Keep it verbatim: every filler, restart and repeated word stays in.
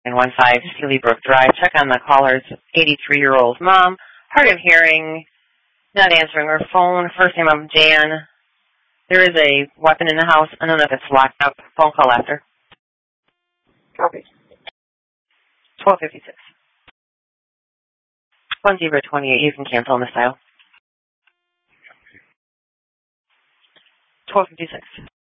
nine one five Sealy Brook Drive. Check on the caller's eighty-three-year-old mom. Hard of hearing, not answering her phone. First name of Jan. There is a weapon in the house. I don't know if it's locked up. Phone call after. Copy. twelve fifty-six. one zero twenty-eight. You can cancel on the style. twelve fifty-six.